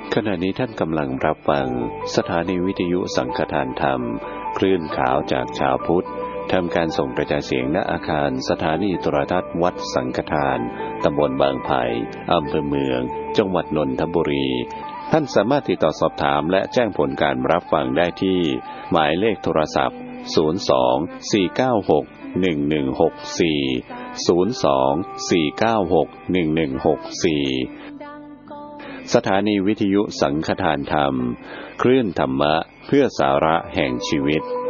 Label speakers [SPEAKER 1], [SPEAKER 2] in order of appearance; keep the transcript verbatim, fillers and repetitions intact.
[SPEAKER 1] ขณะนี้ท่านกำลังรับฟังสถานีวิทยุสังฆทานธรรมคลื่นขาวจากชาวพุทธทำการส่งกระจายเสียงณอาคารสถานีโทรทัศน์วัดสังฆทานตำบลบางไผ่อำเภอเมืองจังหวัดนนทบุรีท่านสามารถติดต่อสอบถามและแจ้งผลการรับฟังได้ที่หมายเลขโทรศัพท์ศูนย์ สอง สี่ เก้า หก หนึ่ง หนึ่ง หก สี่ ศูนย์ สอง สี่ เก้า หก หนึ่ง หนึ่ง หก สี่สถานีวิทยุสังฆทานธรรมคลื่นธรรมะเพื่อสาระแห่งชีวิต